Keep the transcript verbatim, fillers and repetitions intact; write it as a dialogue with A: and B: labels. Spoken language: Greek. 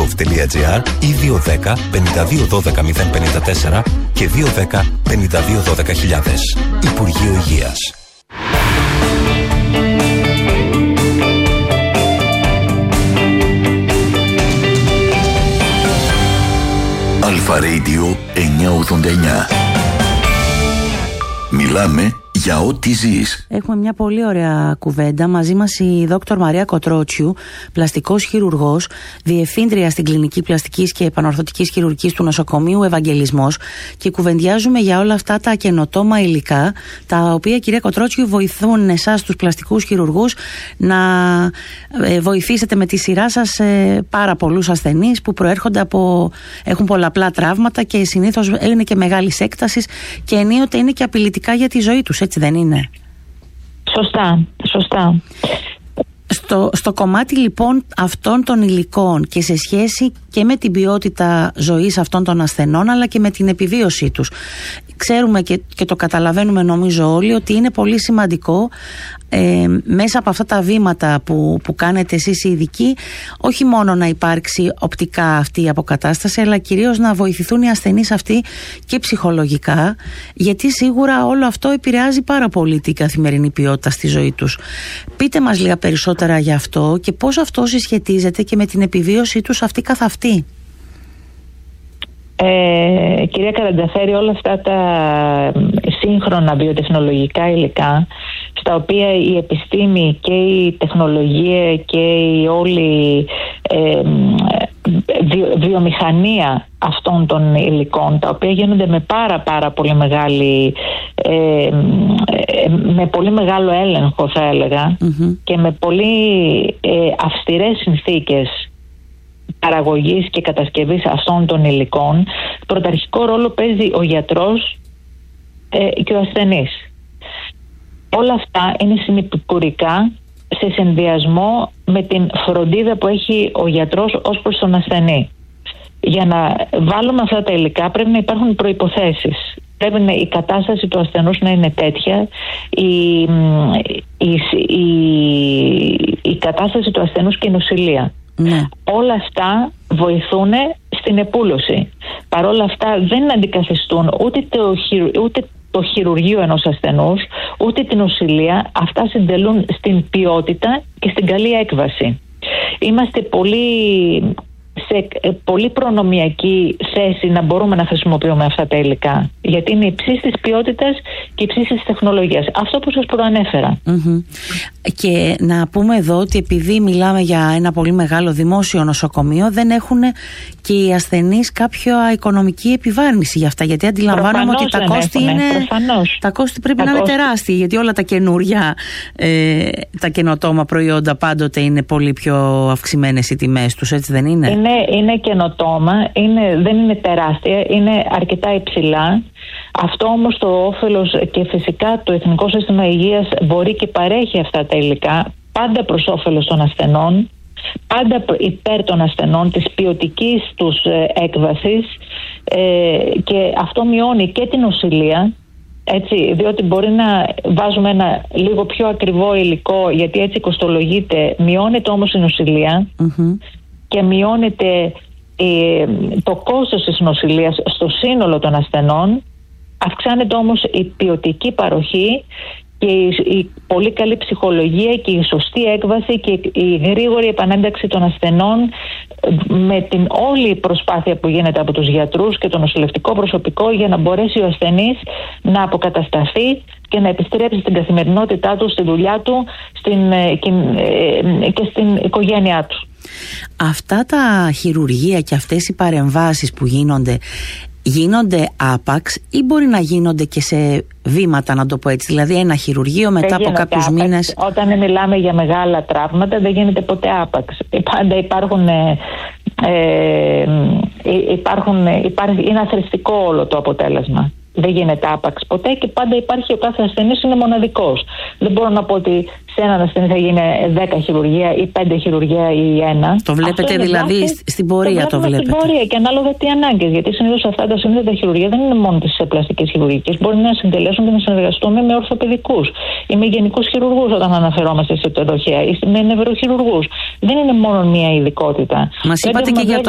A: τελεία τζι άρ ή δύο ένα μηδέν πέντε δύο ένα δύο μηδέν πέντε τέσσερα και δύο ένα μηδέν πέντε δύο ένα δύο χιλιάδες. Υπουργείο Υγείας.
B: Αλφα Radio εννιακόσια ογδόντα εννιά. Μιλάμε για ό,τι ζεις.
C: Έχουμε μια πολύ ωραία κουβέντα. Μαζί μας η δόκτωρ Μαρία Κοτρότσιου, πλαστικός χειρουργός, διευθύντρια στην Κλινική Πλαστικής και Επανορθωτικής Χειρουργικής του Νοσοκομείου Ευαγγελισμός, και κουβεντιάζουμε για όλα αυτά τα καινοτόμα υλικά, τα οποία, κυρία Κοτρότσιου, βοηθούν εσάς τους πλαστικούς χειρουργούς να ε, βοηθήσετε με τη σειρά σας ε, πάρα πολλούς ασθενείς που προέρχονται από, έχουν πολλαπλά τραύματα και συνήθως είναι και μεγάλης έκτασης και ενίοτε είναι και απειλητικά για τη ζωή τους. Έτσι δεν είναι?
D: Σωστά, σωστά.
C: Στο, στο κομμάτι λοιπόν αυτών των υλικών και σε σχέση και με την ποιότητα ζωής αυτών των ασθενών, αλλά και με την επιβίωσή τους, ξέρουμε και, και το καταλαβαίνουμε νομίζω όλοι ότι είναι πολύ σημαντικό ε, μέσα από αυτά τα βήματα που, που κάνετε εσείς οι ειδικοί, όχι μόνο να υπάρξει οπτικά αυτή η αποκατάσταση, αλλά κυρίως να βοηθηθούν οι ασθενείς αυτοί και ψυχολογικά, γιατί σίγουρα όλο αυτό επηρεάζει πάρα πολύ την καθημερινή ποιότητα στη ζωή τους. Πείτε μας λίγα περισσότερα για αυτό και πώς αυτό συσχετίζεται και με την επιβίωσή τους αυτή καθ' αυτή.
D: Ε, κυρία Καρανταφέρη, όλα αυτά τα σύγχρονα βιοτεχνολογικά υλικά, στα οποία η επιστήμη και η τεχνολογία και η όλη ε, βιο, βιομηχανία αυτών των υλικών, τα οποία γίνονται με πάρα πάρα πολύ μεγάλη ε, ε, με πολύ μεγάλο έλεγχο, θα έλεγα, mm-hmm. και με πολύ ε, αυστηρές συνθήκες παραγωγής και κατασκευής αυτών των υλικών, πρωταρχικό ρόλο παίζει ο γιατρός ε, και ο ασθενής. Όλα αυτά είναι συνεπικουρικά σε συνδυασμό με την φροντίδα που έχει ο γιατρός ως προς τον ασθενή. Για να βάλουμε αυτά τα υλικά πρέπει να υπάρχουν προϋποθέσεις. Πρέπει να, η κατάσταση του ασθενούς να είναι τέτοια, η, η, η, η κατάσταση του ασθενούς και η νοσηλεία. Ναι. Όλα αυτά βοηθούν στην επούλωση. Παρ' όλα αυτά δεν αντικαθιστούν ούτε το, ούτε το χειρουργείο ενός ασθενούς, ούτε την νοσηλεία. Αυτά συντελούν στην ποιότητα και στην καλή έκβαση. Είμαστε πολύ σε πολύ προνομιακή θέση να μπορούμε να χρησιμοποιούμε αυτά τα υλικά, γιατί είναι υψής της ποιότητας και υψής της τεχνολογίας. Αυτό που σας προανέφερα.
C: Mm-hmm. Και να πούμε εδώ ότι επειδή μιλάμε για ένα πολύ μεγάλο δημόσιο νοσοκομείο, δεν έχουν και οι ασθενείς κάποια οικονομική επιβάρυνση για αυτά, γιατί αντιλαμβάνομαι ότι τα κόστη, είναι, τα κόστη πρέπει τα να κόστη. είναι τεράστια, γιατί όλα τα καινούρια ε, τα καινοτόμα προϊόντα πάντοτε είναι πολύ πιο αυξημένες οι τιμές τους, έτσι δεν είναι?
D: Είναι, είναι καινοτόμα, είναι, δεν είναι τεράστια, είναι αρκετά υψηλά. Αυτό όμως το όφελος, και φυσικά το Εθνικό Σύστημα Υγείας μπορεί και παρέχει αυτά τα υλικά πάντα προς όφελος των ασθενών, πάντα υπέρ των ασθενών, της ποιοτικής τους έκβασης, ε, και αυτό μειώνει και την νοσηλεία, έτσι, διότι μπορεί να βάζουμε ένα λίγο πιο ακριβό υλικό, γιατί έτσι κοστολογείται, μειώνεται όμως η νοσηλεία, mm-hmm. και μειώνεται ε, το κόστος της νοσηλείας στο σύνολο των ασθενών, αυξάνεται όμως η ποιοτική παροχή και η, η πολύ καλή ψυχολογία και η σωστή έκβαση και η γρήγορη επανένταξη των ασθενών, με την όλη προσπάθεια που γίνεται από τους γιατρούς και το νοσηλευτικό προσωπικό για να μπορέσει ο ασθενής να αποκατασταθεί και να επιστρέψει στην καθημερινότητά του, στη δουλειά του, στην, και, και στην οικογένειά του.
C: Αυτά τα χειρουργεία και αυτές οι παρεμβάσεις που γίνονται, γίνονται άπαξ ή μπορεί να γίνονται και σε βήματα, να το πω έτσι? Δηλαδή ένα χειρουργείο μετά από κάποιους άπαξ. μήνες.
D: Όταν μιλάμε για μεγάλα τραύματα δεν γίνεται ποτέ άπαξ. Πάντα υπάρχουν, ε, ε, υπάρχουν, υπάρχει, είναι αθρηστικό όλο το αποτέλεσμα. Δεν γίνεται άπαξ ποτέ και πάντα υπάρχει, ο κάθε ασθενής είναι μοναδικός. Δεν μπορώ να πω ότι σε έναν ασθενή θα γίνει δέκα χειρουργία ή πέντε χειρουργία ή ένα.
C: Το βλέπετε δηλαδή βάση, στην πορεία το, το βλέπετε.
D: Στην πορεία και ανάλογα τι ανάγκες. Γιατί συνήθως αυτά τα σύνδετα χειρουργία δεν είναι μόνο τις πλαστικές χειρουργικές. Μπορεί να συντελέσουν και να συνεργαστούμε με ορθοπαιδικούς ή με γενικούς χειρουργούς όταν αναφερόμαστε σε τετροχέα ή με νευροχειρουργούς. Δεν είναι μόνο μία ειδικότητα.
C: Μας είπατε και για